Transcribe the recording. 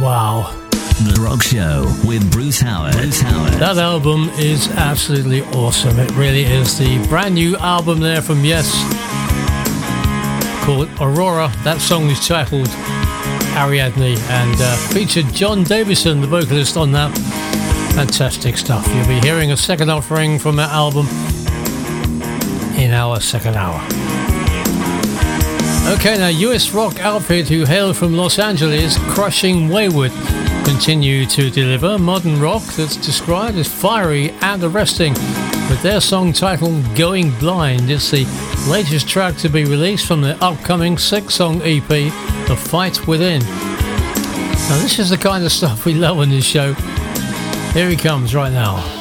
Wow. The Rock Show with Bruce Howard. That album is absolutely awesome. It really is. The brand new album there from Yes, called Aurora. That song is titled Ariadne and featured John Davison, the vocalist on that. Fantastic stuff. You'll be hearing a second offering from that album in our second hour. Okay, now US rock outfit who hail from Los Angeles, Crushing Wayward, continue to deliver modern rock that's described as fiery and arresting with their song titled Going Blind. It's the latest track to be released from their upcoming 6-song EP, The Fight Within. Now this is the kind of stuff we love on this show. Here he comes right now.